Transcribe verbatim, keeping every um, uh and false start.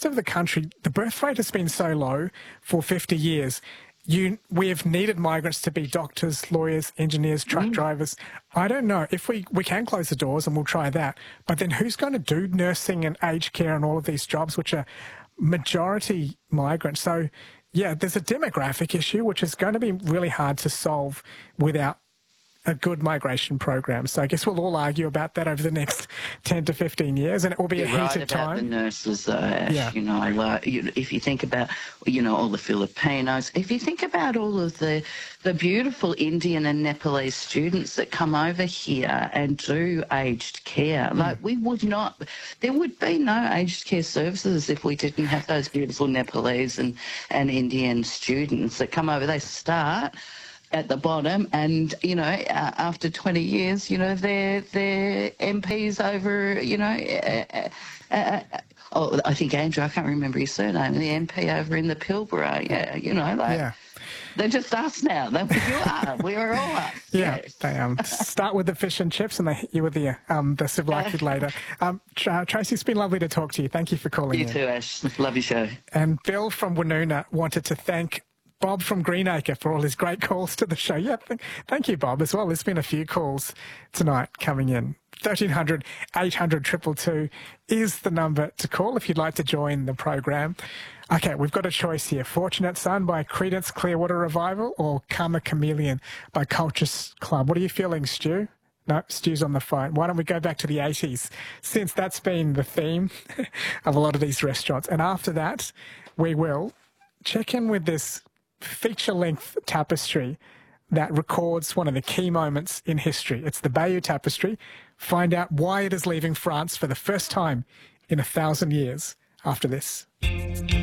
rest of the country, the birth rate has been so low for fifty years. You, we have needed migrants to be doctors, lawyers, engineers, truck mm. drivers. I don't know if we, we can close the doors, and we'll try that. But then who's going to do nursing and aged care and all of these jobs, which are majority migrants? So, yeah, there's a demographic issue, which is going to be really hard to solve without a good migration program. So I guess we'll all argue about that over the next ten to fifteen years, and it will be You're a heated right about time. The nurses, though, Ash. Yeah. You know, like, you, if you think about, you know, all the Filipinos, if you think about all of the the beautiful Indian and Nepalese students that come over here and do aged care, mm. like we would not, there would be no aged care services if we didn't have those beautiful Nepalese and, and Indian students that come over. They start at the bottom, and you know, uh, after twenty years, you know, they're they're M Ps over, you know, uh, uh, uh, oh, I think Andrew, I can't remember his surname, the M P over in the Pilbara, yeah, you know, like yeah. they're just us now. They, you are, we are all us. Yeah, yes. They um start with the fish and chips, and they hit you with the um the souvlaki later. Um, uh, Tracy, it's been lovely to talk to you. Thank you for calling you in. You too, Ash. Love your show. And Bill from Woonona wanted to thank Bob from Greenacre for all his great calls to the show. Yeah, th thank you, Bob, as well. There's been a few calls tonight coming in. thirteen hundred, eight hundred, two two two is the number to call if you'd like to join the program. Okay, we've got a choice here. Fortunate Son by Creedence Clearwater Revival or Karma Chameleon by Culture Club. What are you feeling, Stu? No, Stu's on the phone. Why don't we go back to the eighties, since that's been the theme of a lot of these restaurants. And after that, we will check in with this feature-length tapestry that records one of the key moments in history. It's the Bayeux Tapestry. Find out why it is leaving France for the first time in a thousand years after this.